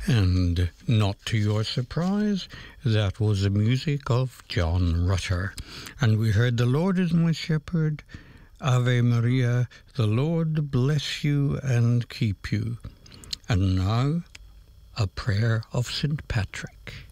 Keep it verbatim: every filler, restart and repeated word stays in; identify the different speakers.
Speaker 1: And not to your surprise, that was the music of John Rutter. And we heard The Lord is My Shepherd, Ave Maria, the Lord bless you and keep you. And now, a prayer of Saint Patrick.